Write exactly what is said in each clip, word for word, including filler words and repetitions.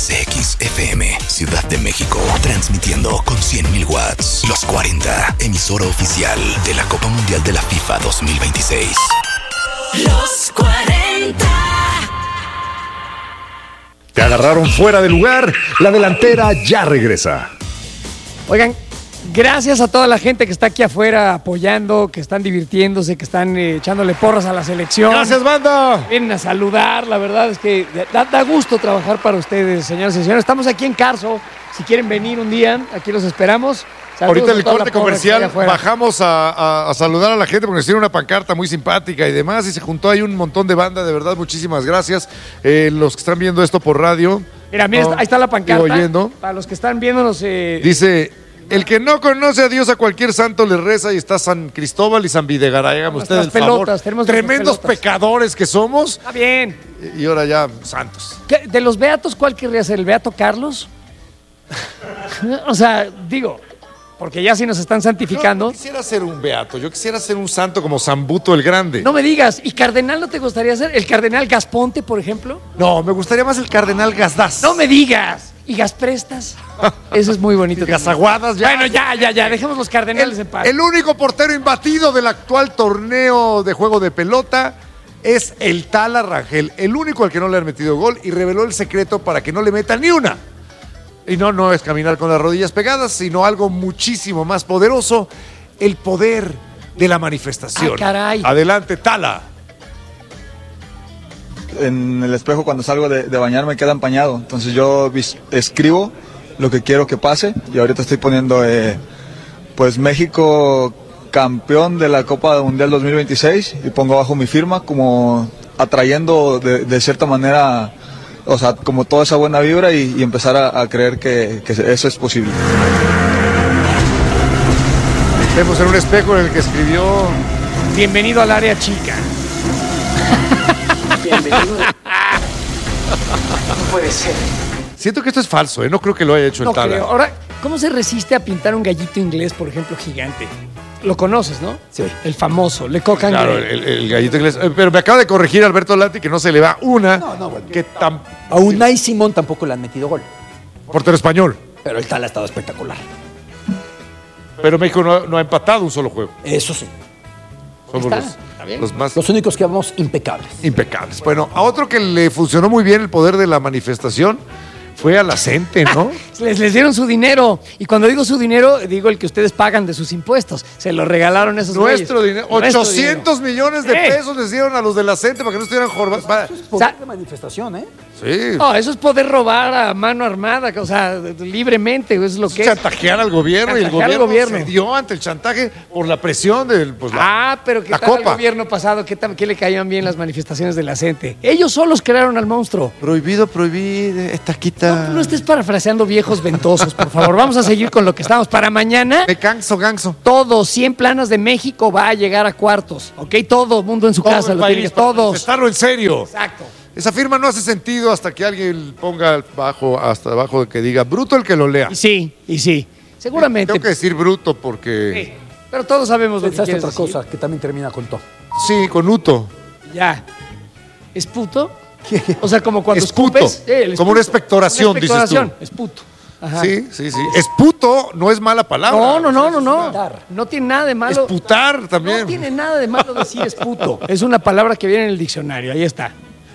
X X F M, Ciudad de México, transmitiendo con cien mil watts. Los cuarenta, emisora oficial de la Copa Mundial de la FIFA dos mil veintiséis. Los cuarenta. Te agarraron fuera de lugar. La delantera ya regresa. Oigan, gracias a toda la gente que está aquí afuera apoyando, que están divirtiéndose, que están eh, echándole porras a la selección. Gracias, banda. Vienen a saludar, la verdad es que da, da gusto trabajar para ustedes, señoras y señores. Estamos aquí en Carso, si quieren venir un día, aquí los esperamos. Saludos. Ahorita en el corte la comercial bajamos a, a, a saludar a la gente porque nos tiene una pancarta muy simpática y demás, y se juntó ahí un montón de banda, de verdad, muchísimas gracias. Eh, los que están viendo esto por radio. Mira, mira, no, ahí está la pancarta. oyendo. Para los que están viéndonos. Eh, Dice, el que no conoce a Dios, a cualquier santo le reza, y está San Cristóbal y San Videgaray. Háganme ustedes el favor. Pelotas, tenemos tremendos pelotas. Pecadores que somos. Está bien. Y ahora ya santos. ¿Qué, de los beatos, ¿cuál querría ser? ¿El beato Carlos? O sea, digo, porque ya si nos están santificando. Yo quisiera ser un beato, yo quisiera ser un santo como San Buto el Grande. No me digas, ¿y cardenal no te gustaría ser? ¿El cardenal Gasponte, por ejemplo? No, me gustaría más el cardenal Gazdaz. No me digas. ¿Y Gasprestas? Eso es muy bonito. Gazaguadas, ya. Bueno, ya, ya, ya, dejemos los cardenales el, en paz. El único portero imbatido del actual torneo de juego de pelota es el Tala Rangel, el único al que no le han metido gol, y reveló el secreto para que no le metan ni una. Y no, no es caminar con las rodillas pegadas, sino algo muchísimo más poderoso, el poder de la manifestación. Ah, caray. Adelante, Tala. En el espejo cuando salgo de, de bañar me queda empañado, entonces yo vis, escribo lo que quiero que pase, y ahorita estoy poniendo eh, pues México campeón de la Copa Mundial dos mil veintiséis, y pongo abajo mi firma como atrayendo de, de cierta manera, o sea, como toda esa buena vibra, y, y empezar a, a creer que, que eso es posible. Vemos en un espejo en el que escribió: bienvenido al área chica. Bienvenido. No puede ser. Siento que esto es falso, ¿eh? No creo que lo haya hecho No el Tala. creo. Ahora, ¿cómo se resiste a pintar un gallito inglés, por ejemplo, gigante? Lo conoces, ¿no? Sí. El famoso, Le Coq Anglais. Claro, el, el gallito inglés. Eh, Pero me acaba de corregir Alberto Lati que no se le va una. No, no, bueno. Que tan... A Unai Simón tampoco le han metido gol, Portero español. pero el Tala ha estado espectacular. Pero México no, no ha empatado un solo juego. Eso sí. Somos Está, los, está bien. los más Los únicos que vamos impecables. impecables. Bueno, a otro que le funcionó muy bien el poder de la manifestación fue a la gente, ¿no? Les, les dieron su dinero. Y cuando digo su dinero, digo el que ustedes pagan de sus impuestos. Se lo regalaron esos Nuestro güeyes. dinero. Nuestro ochocientos millones de Eh. pesos les dieron a los de la gente para que no estuvieran jorbados. Para- Poder de manifestación, ¿eh? Sí. No, eso es poder robar a mano armada, o sea, libremente, eso es lo que es. Chantajear al gobierno, y el Chantajear al gobierno, gobierno. se dio ante el chantaje por la presión del pues, la- Ah, pero ¿qué la tal al copa. gobierno pasado? ¿Qué, tal, ¿Qué le caían bien las manifestaciones de la gente? Ellos solos crearon al monstruo. Prohibido prohibir, esta quita. No, no estés parafraseando viejos ventosos, por favor. Vamos a seguir con lo que estamos. Para mañana, Me canso, ganso. todos, cien planas de México va a llegar a cuartos, ¿ok? Todo mundo en su Todo casa, el lo tiene, país, para todos. manifestarlo en serio. Exacto. Esa firma no hace sentido hasta que alguien ponga abajo, hasta abajo de que diga bruto el que lo lea. Y sí, y sí. Seguramente. Tengo que decir bruto porque Sí, pero todos sabemos lo que Pensaste quieres otra decir. cosa que también termina con to. sí, con uto. Ya. ¿Es puto? O sea, como cuando Es puto. escupes. eh, el Como una esputo. expectoración, Una dices tú. expectoración, es puto. Ajá. Sí, sí, sí. Esputo no es mala palabra. No, no, no, no, no. Dar. No tiene nada de malo. Esputar también. No tiene nada de malo decir esputo. Es una palabra que viene en el diccionario. Ahí está.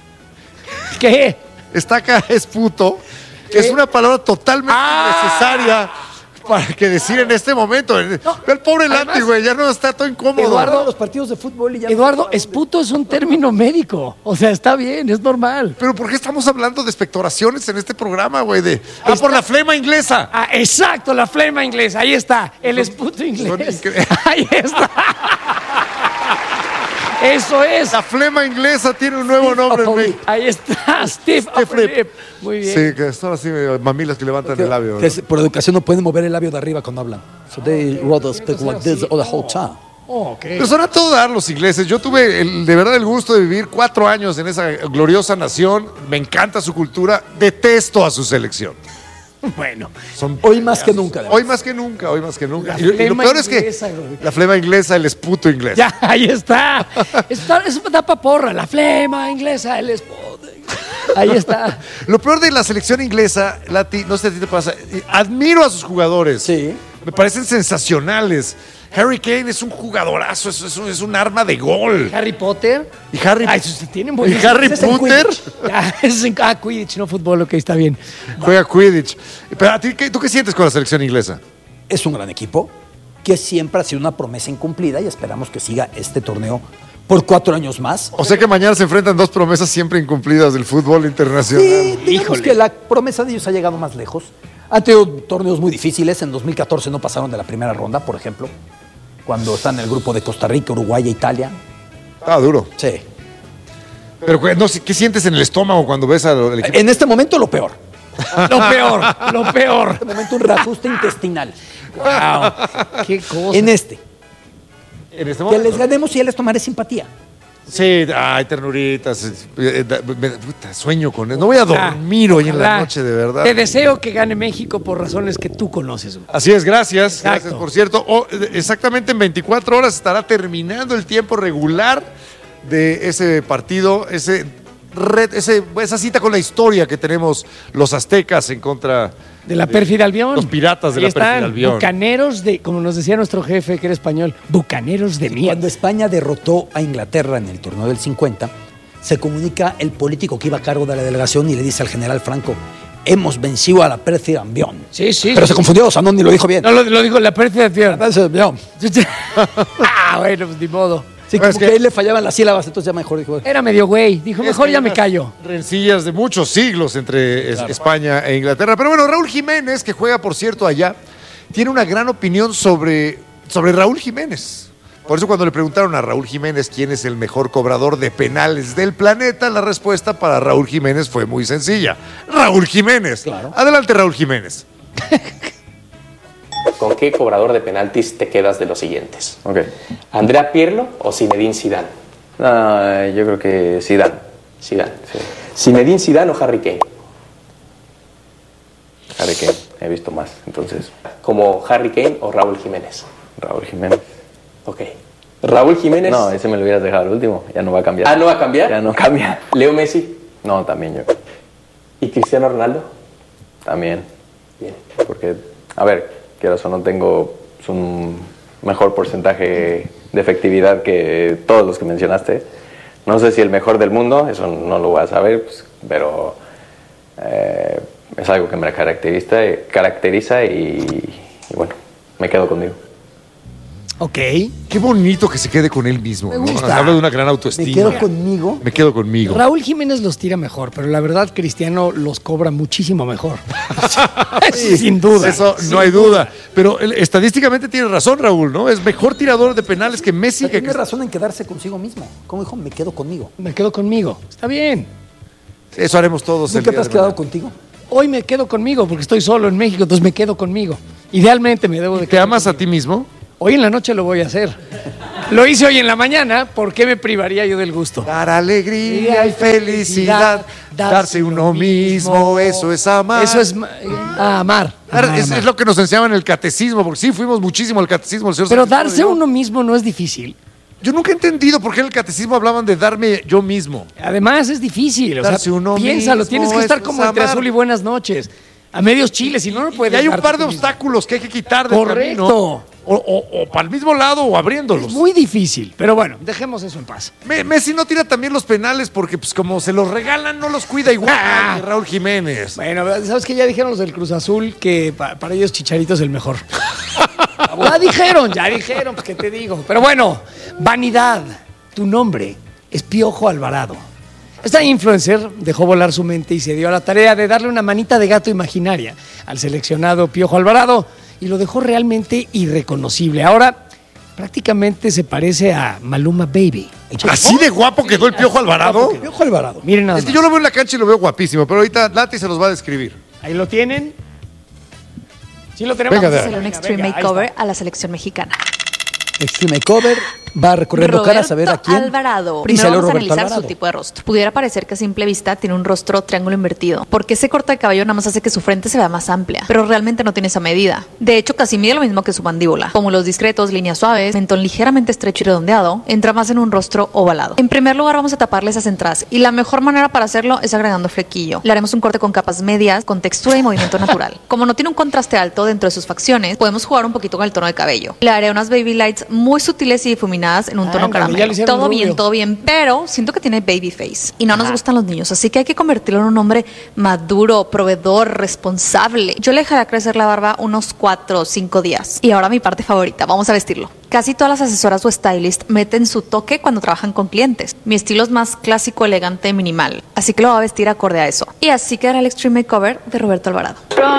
¿Qué? Está acá esputo. que Es una palabra totalmente Ah. innecesaria para que decir en este momento. Ve el pobre además, Lati, güey, ya no está todo incómodo. Eduardo, Los partidos de fútbol y ya. Eduardo, esputo es un término médico. O sea, está bien, es normal. Pero ¿por qué estamos hablando de expectoraciones en este programa, güey? De, ah, por la flema inglesa. Ah, exacto, la flema inglesa. Ahí está. El esputo inglés. incre- Ahí está. Eso es. La flema inglesa tiene un nuevo nombre en México. Ahí está. Steve Steve Upper Lip. Lip. Muy bien. Sí, que son así eh, mamilas que levantan el labio. ¿no? Que es- por educación no pueden mover el labio de arriba cuando hablan. So they rather speak like this all the whole time. Oh, ok. Pero son a todo dar los ingleses. Yo tuve el- de verdad el gusto de vivir cuatro años en esa gloriosa nación. Me encanta su cultura. Detesto a su selección. Bueno. Son Hoy más que nunca. además. Hoy más que nunca, hoy más que nunca. La Y, y lo flema peor es que inglesa, güey. la flema inglesa, el esputo inglés. Ya, ahí está. Eso, está- eso da pa' porra. La flema inglesa, el esputo. Ahí está. Lo peor de la selección inglesa, Lati, no sé si a ti te pasa, admiro a sus jugadores. Sí. Me parecen sensacionales. Harry Kane es un jugadorazo, es, es, un, es un arma de gol. Harry Potter. Y Harry, Ay, esos tienen buenos. y Harry Ese es en Potter Quidditch. Ah, ese es en ah, Quidditch, no fútbol, ok, está bien. juega Quidditch. Pero a ti, ¿qué- ¿tú qué sientes con la selección inglesa? Es un gran equipo que siempre ha sido una promesa incumplida y esperamos que siga este torneo por cuatro años más. O sea que mañana se enfrentan dos promesas siempre incumplidas del fútbol internacional. Sí, digamos Híjole. que la promesa de ellos ha llegado más lejos. Han tenido torneos muy difíciles. En dos mil catorce no pasaron de la primera ronda, por ejemplo, cuando están en el grupo de Costa Rica, Uruguay e Italia. Ah, duro. Sí. Pero no sé, ¿qué sientes en el estómago cuando ves al equipo? En este momento lo peor. Lo peor, lo peor. En este momento un reajuste intestinal. Wow. Qué cosa. En este. En este Que momento. les ganemos y ya les tomaré simpatía. Sí, ay, ternuritas. eh, eh, da- me- puta, sueño con él. No voy a dormir hoy en la Ojalá. noche, de verdad. Te deseo que gane México por razones que tú conoces. güey. Así es, gracias. Exacto. Gracias, por cierto. Oh, eh, exactamente en veinticuatro horas estará terminando el tiempo regular de ese partido, ese red, ese, esa cita con la historia que tenemos los aztecas en contra De la pérfida Albión. Los piratas de Ahí la pérfida están, Albión. Bucaneros de, como nos decía nuestro jefe, que era español, bucaneros de mierda. Cuando España derrotó a Inglaterra en el torneo del cincuenta, se comunica el político que iba a cargo de la delegación y le dice al general Franco: hemos vencido a la pérfida Albión. Sí, sí. Pero sí. se confundió, o sea, no ni lo dijo bien. No, lo, lo dijo la pérfida Albión. La pérfida Albión. Ah, bueno, pues ni modo. Sí, Bueno, como es que, que- él le fallaban las sílabas, entonces ya mejor dijo. Era medio güey. Dijo, Es mejor que ya hay me unas callo. Rencillas de muchos siglos entre es- España e Inglaterra. Pero bueno, Raúl Jiménez, que juega, por cierto, allá, tiene una gran opinión sobre, sobre Raúl Jiménez. Por eso cuando le preguntaron a Raúl Jiménez quién es el mejor cobrador de penales del planeta, la respuesta para Raúl Jiménez fue muy sencilla. Raúl Jiménez. Claro. Adelante, Raúl Jiménez. ¿Con qué cobrador de penaltis te quedas de los siguientes? Ok. ¿Andrea Pirlo o Zinedine Zidane? No, yo creo que Zidane. Zidane. ¿Zinedine Zidane o Harry Kane? Harry Kane, he visto más. Entonces, ¿Como Harry Kane o Raúl Jiménez? Raúl Jiménez. Ok. Raúl Jiménez. No, ese me lo hubieras dejado al último. Ya no va a cambiar. Ah, ¿no va a cambiar? Ya no cambia. ¿Leo Messi No, también yo. y Cristiano Ronaldo? También. Bien. Porque, a ver, quieras o no, tengo un mejor porcentaje de efectividad que todos los que mencionaste. No sé si el mejor del mundo, eso no lo voy a saber, pues, pero eh, es algo que me caracteriza, caracteriza y, y bueno, me quedo conmigo. Ok. Qué bonito que se quede con él mismo. Me ¿no? gusta. Habla de una gran Me autoestima. quedo conmigo. Me quedo conmigo. Raúl Jiménez los tira mejor, pero la verdad Cristiano los cobra muchísimo mejor. Sí, Sin duda. Eso Sin no hay duda. Pero él, estadísticamente tiene razón, Raúl, ¿no? Es mejor tirador de penales que Messi. Pero Que tiene razón en quedarse consigo mismo. Como dijo, me quedo conmigo. Me quedo conmigo. Está bien. Eso haremos todos. el ¿Nunca día te has de quedado mañana. contigo? Hoy me quedo conmigo porque estoy solo en México, entonces me quedo conmigo. Idealmente me debo de ¿Te quedar amas a conmigo. ti mismo? Hoy en la noche lo voy a hacer. Lo hice hoy en la mañana, ¿por qué me privaría yo del gusto? Dar alegría y felicidad, darse uno mismo, eso es amar. Eso es ma- ah, amar. Ahora, Amar, es, amar. es lo que nos enseñaban en el catecismo, porque sí fuimos muchísimo al catecismo. El señor Pero Santiago y darse yo. uno mismo no es difícil. Yo nunca he entendido por qué en el catecismo hablaban de darme yo mismo. Además es difícil. O Darse sea, uno piénsalo, mismo, tienes que estar eso como es entre amar. azul y buenas noches. A medios chiles, si no, no Y puedes. hay un darte par de tú mismo. obstáculos que hay que quitar del Correcto. camino. O, o- o para el mismo lado o abriéndolos. Es muy difícil. Pero bueno, dejemos eso en paz. Me- Messi no tira también los penales porque pues como se los regalan no los cuida igual que Raúl Jiménez. Bueno, ¿sabes qué? Ya dijeron los del Cruz Azul que pa- para ellos Chicharito es el mejor. Ya dijeron, ya dijeron, pues qué te digo. Pero bueno, vanidad. Tu nombre es Piojo Alvarado. Esta influencer dejó volar su mente y se dio a la tarea de darle una manita de gato imaginaria al seleccionado Piojo Alvarado y lo dejó realmente irreconocible. Ahora prácticamente se parece a Maluma Baby. Así de guapo quedó el Piojo Alvarado. Piojo Alvarado. Miren nada Es que más. yo lo veo en la cancha y lo veo guapísimo, pero ahorita Lati se los va a describir. Ahí lo tienen. Sí lo tenemos. Venga, Vamos a Venga, hacer un extreme venga, ahí makeover está. a la selección mexicana. Extreme Cover, va recorriendo caras a ver a quién. Alvarado. Y Primero salió vamos a Roberto analizar Alvarado. su tipo de rostro. Pudiera parecer que a simple vista tiene un rostro triángulo invertido, porque ese corte de cabello nada más hace que su frente se vea más amplia, pero realmente no tiene esa medida. De hecho, casi mide lo mismo que su mandíbula. Pómulos discretos, líneas suaves, mentón ligeramente estrecho y redondeado, entra más en un rostro ovalado. En primer lugar, vamos a taparle esas entradas, y la mejor manera para hacerlo es agregando flequillo. Le haremos un corte con capas medias, con textura y movimiento natural. Como no tiene un contraste alto dentro de sus facciones, podemos jugar un poquito con el tono de cabello. Le haré unas baby lights muy sutiles y difuminadas en un tono Ándale, ya le caramelo. hicieron Todo rubio. bien, todo bien, pero siento que tiene baby face y no nos gustan los niños, así que hay que convertirlo en un hombre maduro, proveedor, responsable. Yo le dejaré crecer la barba unos cuatro o cinco días. Y ahora mi parte favorita, vamos a vestirlo. Casi todas las asesoras o stylist meten su toque cuando trabajan con clientes. Mi estilo es más clásico, elegante, minimal, así que lo va a vestir acorde a eso. Y así quedará el Extreme Makeover de Roberto Alvarado.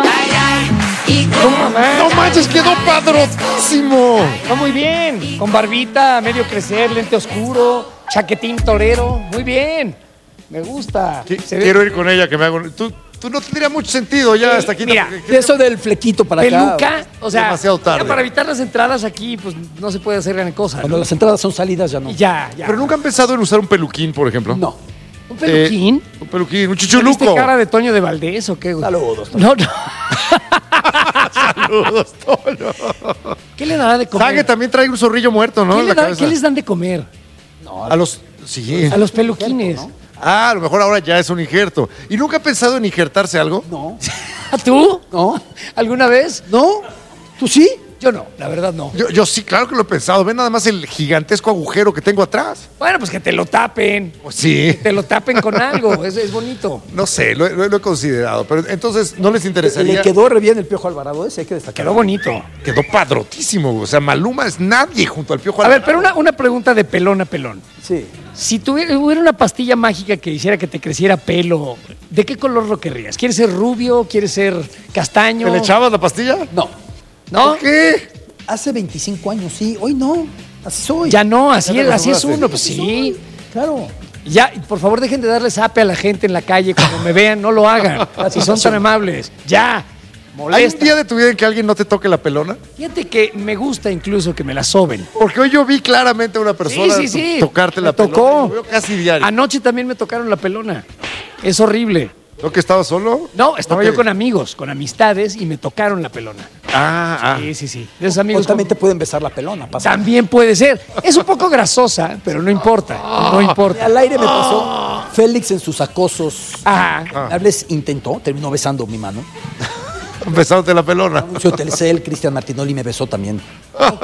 No manches, quedó padrotísimo. Va muy bien. Con barbita, medio crecer, lente oscuro, chaquetín torero. Muy bien. Me gusta. Qui- Se ve- Quiero ir con ella, que me hago... Tú, tú no tendría mucho sentido ya hasta aquí. Mira, porque- De eso del flequito para acá. Peluca, o sea, Demasiado tarde. ya para evitar las entradas aquí, pues no se puede hacer gran cosa. Cuando ¿no? las entradas son salidas ya no. Y ya, ya. Pero nunca han pensado en usar un peluquín, por ejemplo. No. ¿Un peluquín? Eh, un peluquín, un ¿Viste chichuluco. cara de Toño de Valdés o qué, güey? Saludos. No, no. Saludos, Toño. ¿Qué le dará de comer? Sague también trae un zorrillo muerto, ¿no? ¿Qué, En le la da- cabeza. qué les dan de comer? A los... Sí. A los peluquines. Ah, a lo mejor ahora ya es un injerto. ¿Y nunca ha pensado en injertarse algo? No. ¿A tú? No. ¿Alguna vez? ¿No? ¿Tú sí? Yo no, la verdad no. Yo, yo sí, claro que lo he pensado. Ven nada más el gigantesco agujero que tengo atrás. Bueno, pues que te lo tapen. Pues sí. Te lo tapen con algo. Es, es bonito. No sé, lo, he- lo he- lo he considerado. Pero entonces, ¿no les interesaría? Le quedó re bien el Piojo Alvarado ese, hay que destacar. Quedó bonito. Quedó padrotísimo. O sea, Maluma es nadie junto al Piojo A ver, Alvarado. pero una, una pregunta de pelón a pelón. Sí. Si tuviera, hubiera una pastilla mágica que hiciera que te creciera pelo, ¿de qué color lo querrías? ¿Quieres ser rubio? ¿Quieres ser castaño? ¿Te le echabas la pastilla? No. ¿No? ¿Por qué? Hace veinticinco años, sí. Hoy no. Así soy. Ya no, así, Ya te es, así es acostumbraste. uno, pues sí. Claro. Ya, y por favor, dejen de darle zape a la gente en la calle cuando me vean, no lo hagan. Si son tan amables. Ya. ¿Hay un Molesta. día de tu vida en que alguien no te toque la pelona? Fíjate que me gusta incluso que me la soben. Porque hoy yo vi claramente a una persona Sí, sí, sí. tocarte la Me tocó. pelona. Lo veo casi diario. Anoche también me tocaron la pelona. Es horrible. ¿No que estaba solo? No, estaba Ok. yo con amigos, con amistades y me tocaron la pelona. Ah, ah. Sí, sí, sí. De esos O amigos. también con- te pueden besar la pelona. Pasa. También puede ser. Es un poco grasosa, pero no importa. No importa. Al aire me pasó Félix en sus acosos. Ajá. Hables intentó, terminó besando mi mano. Besándote la pelona. Anuncio Telcel, Cristian Martinoli me besó también. Ok,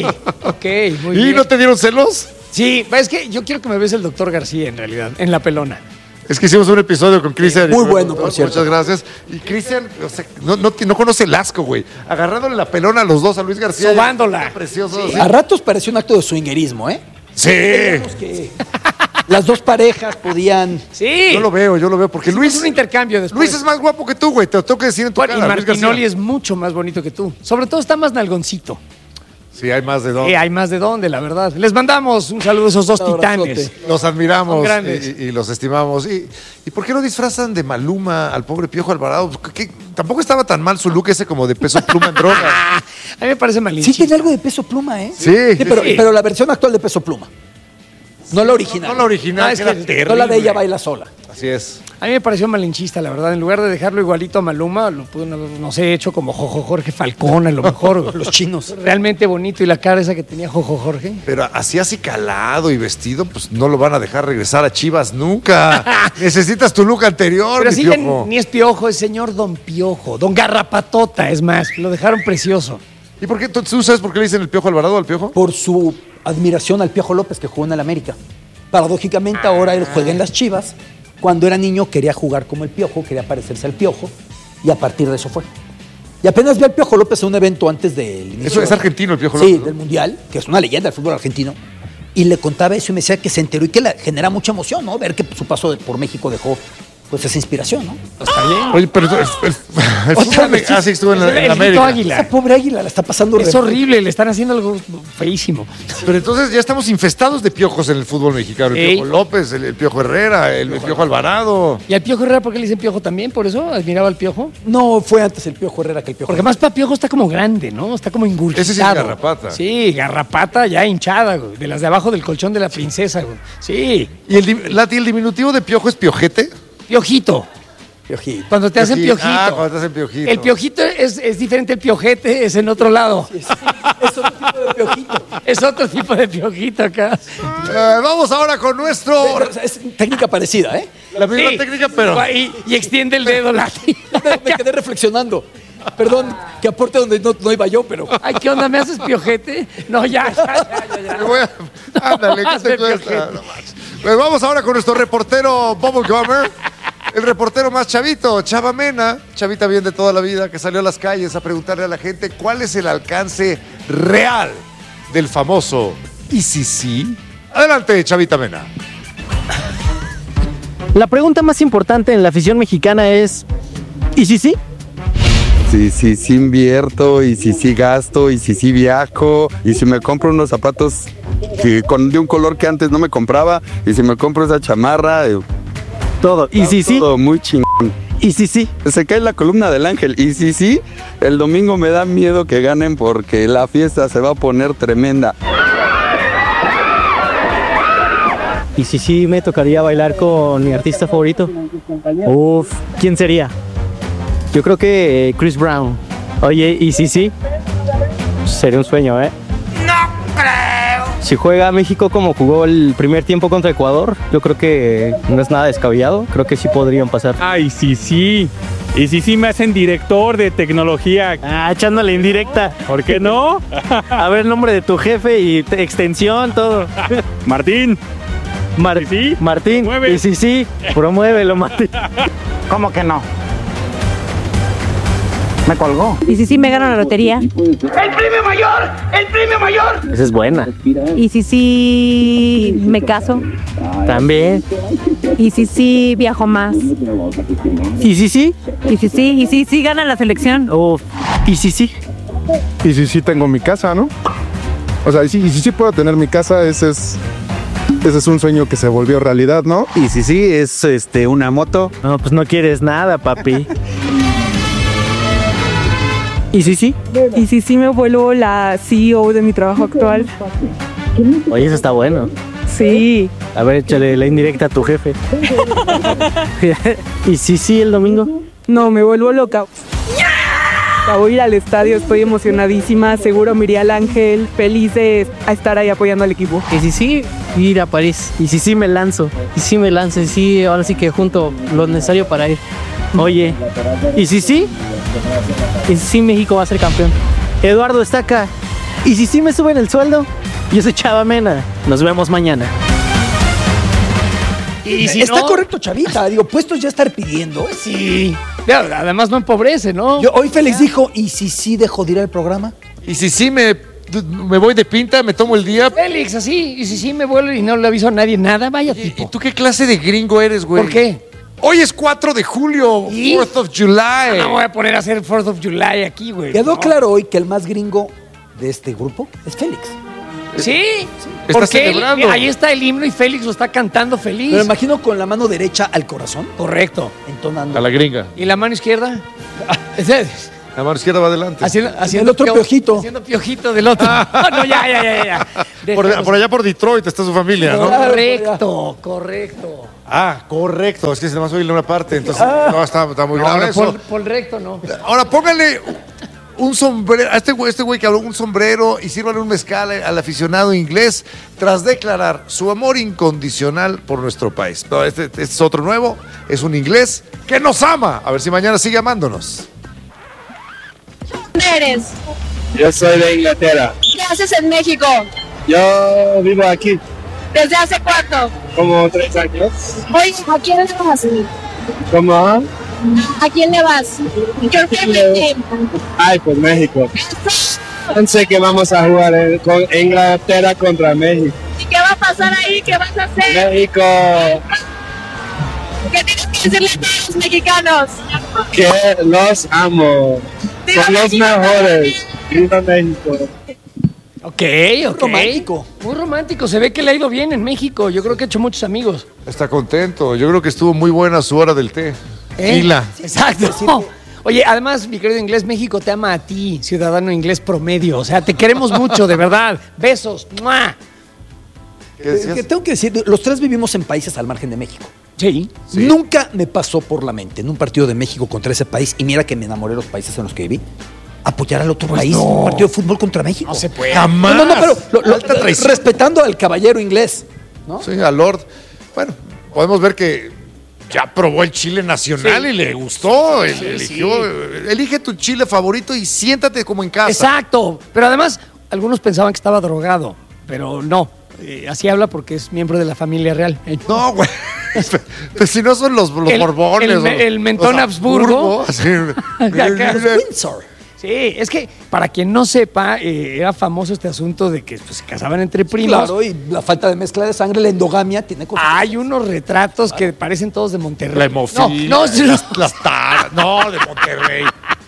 ok, muy ¿Y bien. no te dieron celos? Sí, es que yo quiero que me bese el doctor García en realidad, en la pelona. Es que hicimos un episodio con Cristian. Muy y- bueno, por cierto. Muchas gracias. Y Cristian, o sea, no, no, no conoce el asco, güey. Agarrándole la pelona a los dos, a Luis García. Sobándola. Precioso. Sí. A ratos pareció un acto de swingerismo, ¿eh? Sí. Que las dos parejas podían. Sí. Yo lo veo, yo lo veo. Porque Luis Luis, un intercambio después. Luis es más guapo que tú, güey. Te lo tengo que decir en tu Bueno, y cara. Luis Martinoli García. es mucho más bonito que tú. Sobre todo está más nalgoncito. Sí, hay más de dos. Eh, hay más de dónde, la verdad. Les mandamos un saludo a esos dos Un abrazote. titanes. Los admiramos Son grandes. y, y los estimamos. ¿Y, ¿Y por qué no disfrazan de Maluma al pobre Piojo Alvarado? ¿Qué- qué? Tampoco estaba tan mal su look ese como de peso pluma en droga. A mí me parece Sí, malinchista. tiene algo de Peso Pluma, ¿eh? Sí. pero, Sí. pero la versión actual de Peso Pluma. No la original. No la original, No, es que era que- terrible. No la de ella baila sola. Así es. A mí me pareció malinchista, la verdad. En lugar de dejarlo igualito a Maluma, lo pudieron haber, no sé, hecho como Jojo Jorge Falcón, a lo mejor. Los chinos. Realmente bonito. Y la cara esa que tenía Jojo Jorge. Pero así así calado y vestido, pues no lo van a dejar regresar a Chivas nunca. Necesitas tu look anterior, Pero mi sí, ya Piojo. ni es Piojo, es señor Don Piojo. Don Garrapatota, es más. Lo dejaron precioso. ¿Y por qué? ¿Tú tú sabes por qué le dicen el Piojo Alvarado al Piojo? Por su admiración al Piojo López que jugó en el América. Paradójicamente ahora él juega en las Chivas. Cuando era niño quería jugar como el Piojo, quería parecerse al Piojo y a partir de eso fue. Y apenas vi al Piojo López en un evento antes del inicio. Eso es argentino, el Piojo Sí, López, ¿no? del Mundial, que es una leyenda del fútbol argentino. Y le contaba eso y me decía que se enteró y que le genera mucha emoción, ¿no? Ver que su paso de- por México dejó pues es inspiración, ¿no? Está bien. Oye, pero el, el, el fútbol me- ah, sí, estuvo en, la- en El grito América. águila. Esa pobre águila la está pasando Es re- horrible, le están haciendo algo feísimo. Pero entonces ya estamos infestados de piojos en el fútbol mexicano. El Ey. Piojo López, el, el Piojo Herrera, el, el Piojo Alvarado. ¿Y al Piojo Herrera por qué le dicen Piojo también? ¿Por eso admiraba al Piojo? No, fue antes el Piojo Herrera que el Piojo. Porque más para Piojo está como grande, ¿no? Está como ingurgitado. Ese sí es garrapata. Sí, garrapata ya hinchada, güey. De las de abajo del colchón de la princesa, güey. Sí. ¿Y el, dim- Lati, el diminutivo de piojo es piojete? Piojito. Piojito. Cuando te hacen Piojito. piojito. Ah, cuando te hacen piojito. El piojito es, es diferente, el piojete es en otro lado. Es otro tipo de piojito. Es otro tipo de piojito acá. Eh, vamos ahora con nuestro... O sea, es técnica parecida, ¿eh? La misma Sí. técnica, pero... Y, y extiende el dedo, Lati. Me quedé reflexionando. Perdón, que aporte donde no, no iba yo, pero... Ay, ¿qué onda? ¿Me haces piojete? No, ya, ya, ya, ya. ya. Me voy a- Ándale, ¿qué te Hazme cuesta? piojete. No manches. Pues vamos ahora con nuestro reportero Bubble Gummer, el reportero más chavito, Chava Mena, chavita bien de toda la vida, que salió a las calles a preguntarle a la gente cuál es el alcance real del famoso I C C. Adelante, Chavita Mena. La pregunta más importante en la afición mexicana es, ¿y si sí? Si sí, sí invierto, y si sí gasto, y si sí viajo, y si me compro unos zapatos que con, de un color que antes no me compraba, y si me compro esa chamarra, eh, Todo. ¿Y si sí? todo muy chingón. ¿Y si sí? Se cae la columna del ángel, y si sí, el domingo me da miedo que ganen porque la fiesta se va a poner tremenda. ¿Y si sí me tocaría bailar con mi artista favorito? Uf, ¿quién sería? Yo creo que eh, Chris Brown. Oye, ¿y si sí? Sería un sueño, ¿eh? No creo. Si juega México como jugó el primer tiempo contra Ecuador, yo creo que no es nada descabellado. Creo que sí podrían pasar. Ay, sí, sí. Y sí, sí me hacen director de tecnología. Ah, echándole indirecta. ¿Por qué no? A ver el nombre de tu jefe y te- extensión, todo. Martín. Mar- ¿Y sí? Martín. Mueve. Y sí, sí. Promuévelo, Martín. ¿Cómo que no? Me colgó. Y si sí me gano la lotería. ¡El premio mayor! ¡El premio mayor! Esa es buena. Y si sí me caso. También. Y si sí viajo más. ¿Y sí, sí? Y si sí, y si sí gana la selección. Uf. ¿Y sí, sí? Y si sí tengo mi casa, ¿no? O sea, y si, y si sí puedo tener mi casa, ese es, ese es un sueño que se volvió realidad, ¿no? Y si sí es este una moto. No, pues no quieres nada, papi. ¿Y sí, sí? Y si sí me vuelvo la C E O de mi trabajo actual. Oye, eso está bueno. Sí. A ver, échale la indirecta a tu jefe. ¿Y sí, sí, el domingo? No, me vuelvo loca. Voy a ir al estadio, estoy emocionadísima. Seguro me iría al Ángel, feliz de estar ahí apoyando al equipo. Y si sí, ir a París. Y si sí, me lanzo. Y sí, me lanzo. Y sí, ahora sí que junto lo necesario para ir. Oye, ¿y si sí? ¿Y si sí México va a ser campeón? Eduardo está acá. ¿Y si sí me suben el sueldo? Yo soy Chava Mena. Nos vemos mañana. Y si Está no- correcto, Chavita. Digo, puestos ya a estar pidiendo. Sí. Ya, además no empobrece, ¿no? Yo, hoy Félix dijo, ¿y si sí dejo de ir al programa? Y si sí me, me voy de pinta, me tomo el día. Félix, así. Y si sí me vuelvo y no le aviso a nadie nada, vaya tipo. ¿Y tú qué clase de gringo eres, güey? ¿Por qué? Hoy es cuatro de julio, ¿Y? fourth of July. No me voy a poner a hacer fourth of July aquí, güey. Quedó No. claro hoy que el más gringo de este grupo es Félix. Sí. Está Porque él- celebrando. ahí está el himno y Félix lo está cantando feliz. Me lo imagino con la mano derecha al corazón, Correcto. entonando. A la gringa. ¿Y la mano izquierda? Ese- La mano izquierda va adelante. haciendo, haciendo otro pio- piojito. Haciendo piojito del otro. no, ya, ya, ya, ya. Por, Dejemos- por allá por Detroit está su familia, ¿no? Correcto, correcto. Ah, correcto. Es que se más oírle una parte, entonces Ah. no, está, está muy No, grave no, eso. por, por recto no. Ahora póngale un sombrero, a este güey, este güey que habló, un sombrero y sírvale un mezcal al aficionado inglés tras declarar su amor incondicional por nuestro país. No, este, este es otro nuevo, es un inglés que nos ama. A ver si mañana sigue amándonos. ¿Dónde eres? Yo soy de Inglaterra. ¿Qué haces en México? Yo vivo aquí ¿Desde hace cuánto? como tres años. Oye, ¿a quién le vas? ¿Cómo? ¿A quién le vas? Your favorite team. Ay, pues México. Pensé que vamos a jugar en- con Inglaterra contra México. ¿Y qué va a pasar ahí? ¿Qué vas a hacer? México. ¿Qué tienes que decirle a todos los mexicanos? Que los amo. Son los mejores. Viva México. Ok, ok. Romántico. Muy romántico. Se ve que le ha ido bien en México. Yo creo que ha hecho muchos amigos. Está contento. Yo creo que estuvo muy buena su hora del té. ¿Eh? Fila. Exacto. Oye, además, mi querido inglés, México te ama a ti, ciudadano inglés promedio. O sea, te queremos mucho, de verdad. Besos. ¡Mua! Eh, que tengo que decir, los tres vivimos en países al margen de México. Sí. Sí. Nunca me pasó por la mente en un partido de México contra ese país, y mira que me enamoré de los países en los que viví, apoyar al otro Pues país no. en un partido de fútbol contra México. No se puede. Jamás. No, no, no, pero lo- lo- Alta traición. respetando al caballero inglés, ¿no? Sí, a Lord. Bueno, podemos ver que ya probó el chile nacional Sí. y le gustó. Él Sí, eligió, sí. Elige tu chile favorito y siéntate como en casa. Exacto. Pero además, algunos pensaban que estaba drogado, pero no. Eh, así habla porque es miembro de la familia real. No, güey. Pues si no son los, los El- borbones. el o me- los- el mentón los Habsburgo. así. Acá. Los Windsor. Sí, es que para quien no sepa, eh, era famoso este asunto de que pues, se casaban entre primos. Claro, y la falta de mezcla de sangre, la endogamia, tiene cosas. Hay unos retratos que parecen todos de Monterrey. La hemofilia. No, no, sí, no. las, las taras. No, de Monterrey.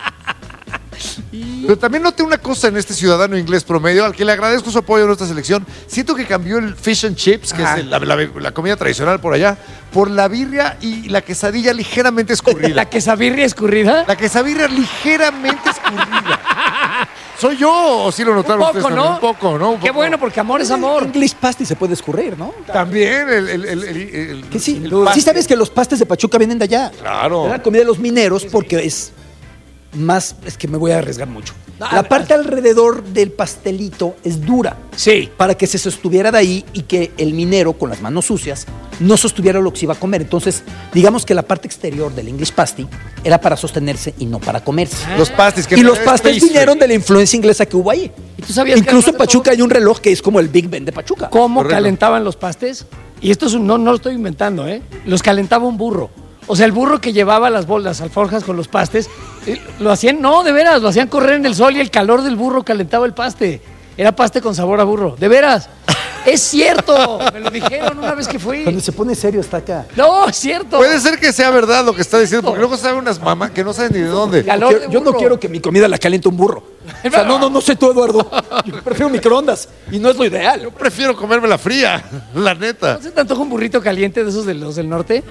Pero también noté una cosa en este ciudadano inglés promedio, al que le agradezco su apoyo a nuestra selección. Siento que cambió el fish and chips, que Ajá. es el- la, la- la comida tradicional por allá, por la birria y la quesadilla ligeramente escurrida. La quesabirria escurrida. La quesabirria ligeramente escurrida. ¿Soy yo o sí lo notaron Un ustedes poco, también? ¿no? Un poco, ¿no? Un Qué poco. bueno, porque amor es amor. English pasty se puede escurrir, ¿no? También el... el, el, el- el- Que sí. el Sí pastel. sabes que los pastes de Pachuca vienen de allá. Claro. Es la comida de los mineros porque es más, es que me voy a arriesgar mucho. Ah, La parte alrededor del pastelito es dura. Sí. Para que se sostuviera de ahí y que el minero, con las manos sucias, no sostuviera lo que se iba a comer. Entonces, digamos que la parte exterior del English pasty era para sostenerse y no para comerse. Los pastis. que Y los es pastes pastry. vinieron de la influencia inglesa que hubo ahí. ¿Y tú sabías que Incluso además en de Pachuca todo- hay un reloj que es como el Big Ben de Pachuca. ¿Cómo Correcto. calentaban los pastes? Y esto es un- no, no lo estoy inventando, ¿eh? Los calentaba un burro. O sea, el burro que llevaba las bolas, alforjas con los pastes, eh, lo hacían, no, de veras, lo hacían correr en el sol y el calor del burro calentaba el paste. Era paste con sabor a burro, de veras. Es cierto, me lo dijeron una vez que fui. Cuando se pone serio está acá. No, es cierto. Puede ser que sea verdad lo que está diciendo, porque luego saben unas mamás que no saben ni de dónde. Calor Yo, de yo no burro. quiero que mi comida la caliente un burro. O sea, no, no, no sé tú, Eduardo. Yo prefiero microondas y no es lo ideal. Yo prefiero comérmela fría, la neta. ¿No se te antoja un burrito caliente de esos de los del norte?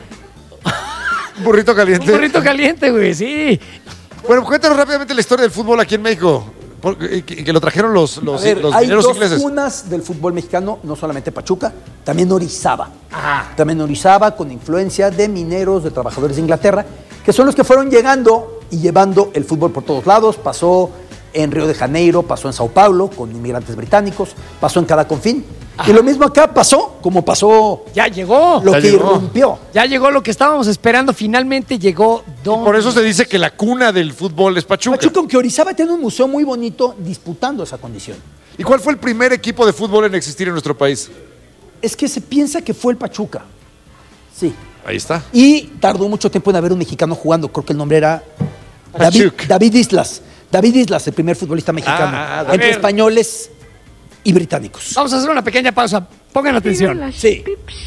Un burrito Un caliente. burrito caliente, güey, sí. Bueno, cuéntanos rápidamente la historia del fútbol aquí en México. Porque- y que, que lo trajeron los, A los, ver, los hay mineros dos ingleses. cunas del fútbol mexicano, no solamente Pachuca, también Orizaba. También Orizaba con influencia de mineros, de trabajadores de Inglaterra, que son los que fueron llegando y llevando el fútbol por todos lados. Pasó en Río de Janeiro, pasó en Sao Paulo con inmigrantes británicos, pasó en cada confín. Y lo mismo acá pasó, como pasó Ya llegó. lo Ya que llegó. irrumpió. Ya llegó lo que estábamos esperando. Finalmente llegó Don. Por eso se dice que la cuna del fútbol es Pachuca. Pachuca, aunque Orizaba tiene un museo muy bonito disputando esa condición. ¿Y cuál fue el primer equipo de fútbol en existir en nuestro país? Es que se piensa que fue el Pachuca. Sí. Ahí está. Y tardó mucho tiempo en haber un mexicano jugando. Creo que el nombre era David, Pachuca. David Islas. David Islas, el primer futbolista mexicano. Ah, entre David. españoles y británicos. Vamos a hacer una pequeña pausa. Pongan atención. Sí.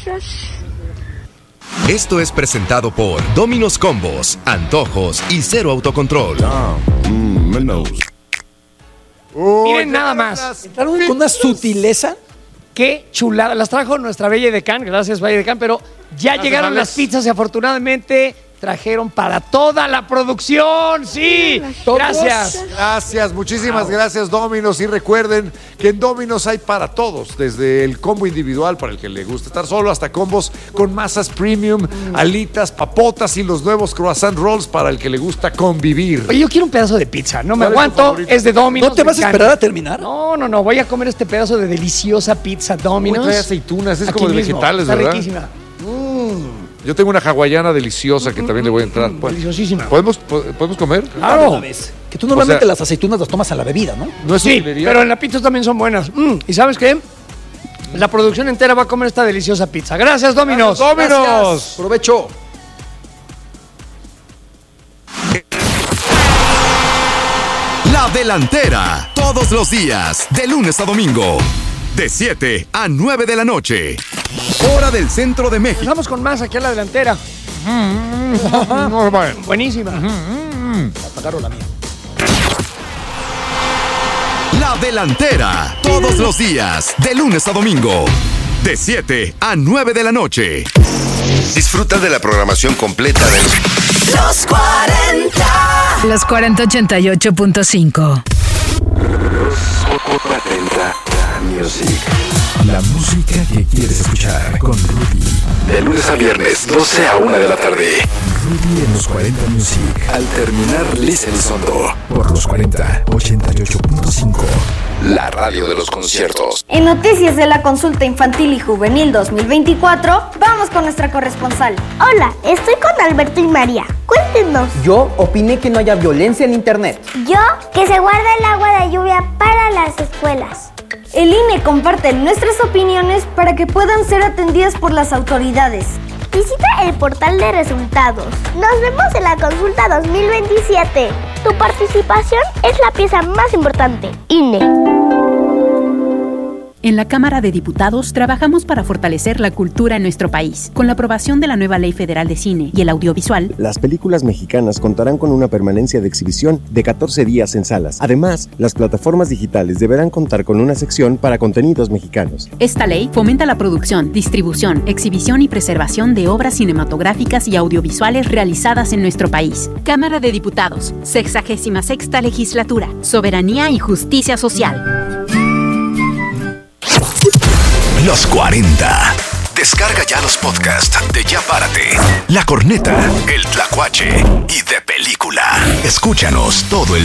Esto es presentado por Domino's Combos, Antojos y Cero Autocontrol. Miren nada más. Entraron con una sutileza. Qué chulada. Las trajo nuestra Bella de Can. Gracias, Valle de Can. Pero ya Gracias, llegaron Alex. las pizzas y afortunadamente trajeron para toda la producción. Sí. Gracias. Gracias, muchísimas gracias, Domino's. Y recuerden que en Domino's hay para todos, desde el combo individual para el que le gusta estar solo, hasta combos con masas premium, alitas, papotas y los nuevos croissant rolls para el que le gusta convivir. Oye, yo quiero un pedazo de pizza. No me ¿Cuál es tu aguanto. favorito? Es de Domino's. ¿No te me vas a encanta. esperar a terminar? No, no, no. Voy a comer este pedazo de deliciosa pizza Uy, Domino's. trae aceitunas, es Aquí como de mismo. vegetales, Está ¿verdad? riquísima. Yo tengo una hawaiana deliciosa que también le voy a entrar. Pues, Deliciosísima. ¿Podemos, po- ¿Podemos comer? Claro. Una vez. Que tú normalmente O sea- las aceitunas las tomas a la bebida, ¿no? No es Sí, utilería. pero en la pizza también son buenas. Mm, ¿y sabes qué? La producción entera va a comer esta deliciosa pizza. Gracias, Domino's. Gracias, Domino's. Gracias. Provecho. La Delantera. Todos los días, de lunes a domingo. De siete a nueve de la noche. Hora del centro de México. Vamos con más aquí a la delantera. No, vale. Buenísima. Agarro la mía. La Delantera. Todos los días, de lunes a domingo, de siete a nueve de la noche. Disfruta de la programación completa de Los cuarenta. Los cuarenta ochenta y ocho punto cinco. cuarenta Music. La música que quieres escuchar con Rudy. De lunes a viernes, doce a una de la tarde. Rudy en los cuarenta Music. Al terminar Lisa Elizondo. Por los cuarenta ochenta y ocho punto cinco. La radio de los conciertos. En noticias de la consulta infantil y juvenil dos mil veinticuatro, vamos con nuestra corresponsal. Hola, estoy con Alberto y María. Cuéntenos. Yo opiné que no haya violencia en internet. Yo, que se guarda el agua de lluvia para las escuelas. El I N E comparte nuestras opiniones para que puedan ser atendidas por las autoridades. Visita el portal de resultados. Nos vemos en la consulta dos mil veintisiete. Tu participación es la pieza más importante. I N E. En la Cámara de Diputados trabajamos para fortalecer la cultura en nuestro país. Con la aprobación de la nueva Ley Federal de Cine y el Audiovisual, las películas mexicanas contarán con una permanencia de exhibición de catorce días en salas. Además, las plataformas digitales deberán contar con una sección para contenidos mexicanos. Esta ley fomenta la producción, distribución, exhibición y preservación de obras cinematográficas y audiovisuales realizadas en nuestro país. Cámara de Diputados, sexagésima sexta legislatura, soberanía y justicia social. Los cuarenta. Descarga ya los podcasts de Ya Párate, La Corneta, El Tlacuache y De Película. Escúchanos todo el